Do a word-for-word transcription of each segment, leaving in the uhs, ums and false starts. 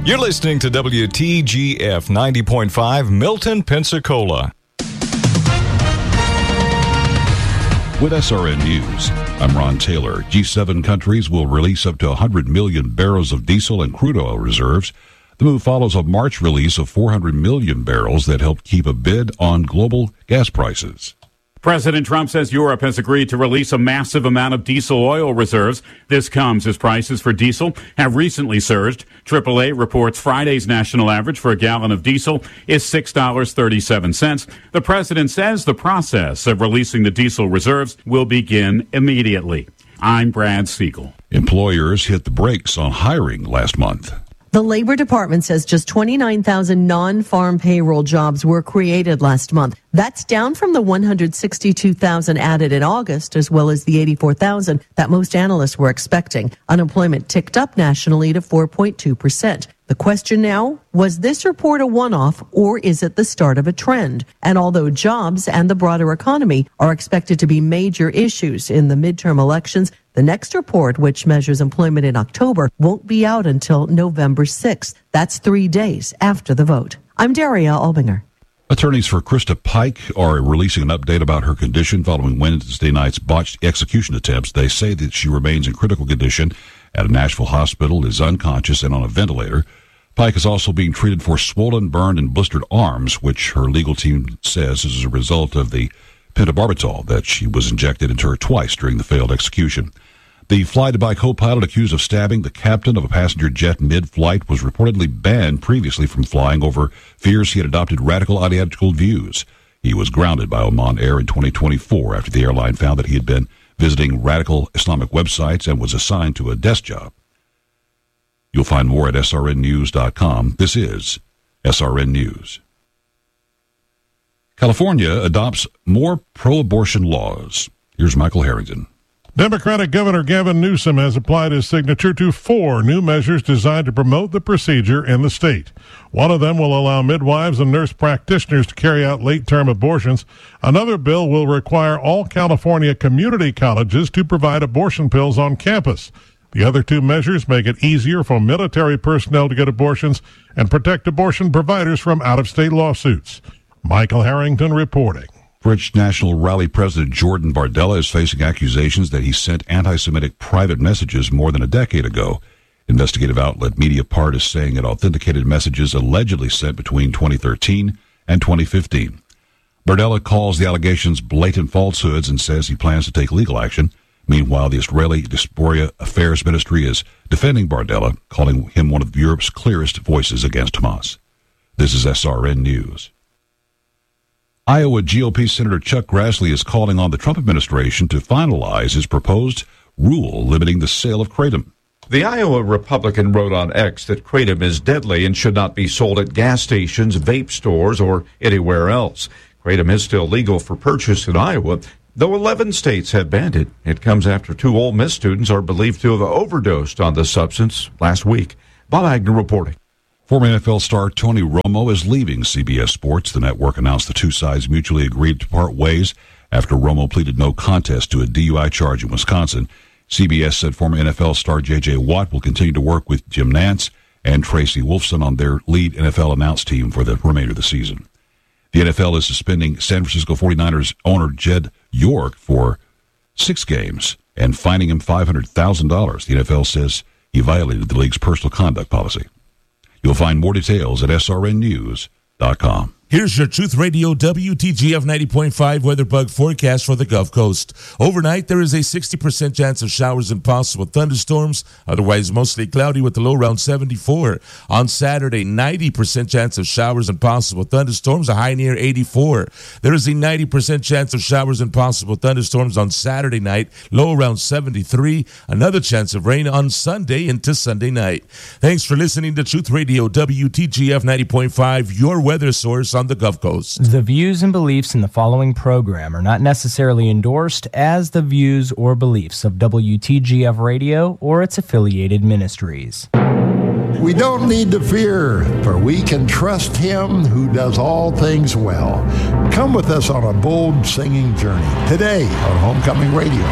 You're listening to W T G F ninety point five, Milton, Pensacola. With S R N News, I'm Ron Taylor. G seven countries will release up to one hundred million barrels of diesel and crude oil reserves. The move follows a March release of four hundred million barrels that helped keep a bid on global gas prices. President Trump says Europe has agreed to release a massive amount of diesel oil reserves. This comes as prices for diesel have recently surged. triple A reports Friday's national average for a gallon of diesel is six dollars and thirty-seven cents. The president says the process of releasing the diesel reserves will begin immediately. I'm Brad Siegel. Employers hit the brakes on hiring last month. The Labor Department says just twenty-nine thousand non-farm payroll jobs were created last month. That's down from the one hundred sixty-two thousand added in August, as well as the eighty-four thousand that most analysts were expecting. Unemployment ticked up nationally to four point two percent. The question now, was this report a one-off or is it the start of a trend? And although jobs and the broader economy are expected to be major issues in the midterm elections, the next report, which measures employment in October, won't be out until November sixth. That's three days after the vote. I'm Daria Albinger. Attorneys for Krista Pike are releasing an update about her condition following Wednesday night's botched execution attempts. They say that she remains in critical condition at a Nashville hospital, is unconscious and on a ventilator. Pike is also being treated for swollen, burned, and blistered arms, which her legal team says is a result of the pentobarbital that she was injected into her twice during the failed execution. The fly-by co-pilot accused of stabbing the captain of a passenger jet mid-flight was reportedly banned previously from flying over fears he had adopted radical ideological views. He was grounded by Oman Air in twenty twenty-four after the airline found that he had been visiting radical Islamic websites and was assigned to a desk job. You'll find more at S R N news dot com. This is S R N News. California adopts more pro-abortion laws. Here's Michael Harrington. Democratic Governor Gavin Newsom has applied his signature to four new measures designed to promote the procedure in the state. One of them will allow midwives and nurse practitioners to carry out late-term abortions. Another bill will require all California community colleges to provide abortion pills on campus. The other two measures make it easier for military personnel to get abortions and protect abortion providers from out-of-state lawsuits. Michael Harrington reporting. French National Rally President Jordan Bardella is facing accusations that he sent anti-Semitic private messages more than a decade ago. Investigative outlet Mediapart is saying it authenticated messages allegedly sent between twenty thirteen and twenty fifteen. Bardella calls the allegations blatant falsehoods and says he plans to take legal action. Meanwhile, the Israeli Diaspora Affairs Ministry is defending Bardella, calling him one of Europe's clearest voices against Hamas. This is S R N News. Iowa G O P Senator Chuck Grassley is calling on the Trump administration to finalize his proposed rule limiting the sale of kratom. The Iowa Republican wrote on X that kratom is deadly and should not be sold at gas stations, vape stores, or anywhere else. Kratom is still legal for purchase in Iowa, though eleven states have banned it. It comes after two Ole Miss students are believed to have overdosed on the substance last week. Bob Agnew reporting. Former N F L star Tony Romo is leaving C B S Sports. The network announced the two sides mutually agreed to part ways after Romo pleaded no contest to a D U I charge in Wisconsin. C B S said former N F L star J J. Watt will continue to work with Jim Nantz and Tracy Wolfson on their lead N F L announce team for the remainder of the season. The N F L is suspending San Francisco forty-niners owner Jed York for six games and fining him five hundred thousand dollars. The N F L says he violated the league's personal conduct policy. You'll find more details at S R N news dot com. Here's your Truth Radio W T G F ninety point five weather bug forecast for the Gulf Coast. Overnight, there is a sixty percent chance of showers and possible thunderstorms. Otherwise, mostly cloudy with a low around seventy-four. On Saturday, ninety percent chance of showers and possible thunderstorms, a high near eighty-four. There is a ninety percent chance of showers and possible thunderstorms on Saturday night, low around seventy-three. Another chance of rain on Sunday into Sunday night. Thanks for listening to Truth Radio W T G F ninety point five, your weather source on the Gulf Coast. The views and beliefs in the following program are not necessarily endorsed as the views or beliefs of W T G F Radio or its affiliated ministries. We don't need to fear, for we can trust Him who does all things well. Come with us on a bold singing journey today on Homecoming Radio.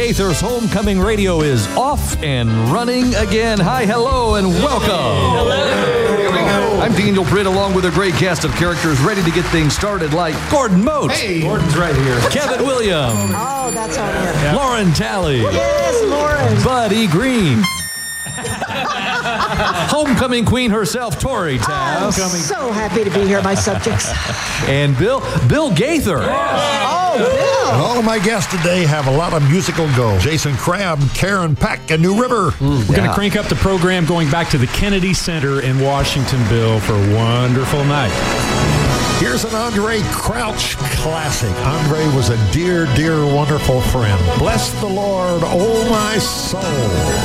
Gaither's Homecoming Radio is off and running again. Hi, hello, and welcome. Hello. I'm Daniel Britt, along with a great cast of characters ready to get things started, like Gordon Moat. Hey, Gordon's right here. Kevin Williams. Oh, that's on here. Yep. Lauren Talley. Yes, Lauren. Buddy Green. Homecoming queen herself, Tori Taft. I'm so happy to be here, my subjects. And Bill Bill Gaither. Oh, Bill. And all of my guests today have a lot of musical go. Jason Crabb, Karen Peck, and New River. Mm, We're yeah. going to crank up the program going back to the Kennedy Center in Washington, Bill, for a wonderful night. Here's an Andre Crouch classic. Andre was a dear, dear, wonderful friend. Bless the Lord, oh my soul.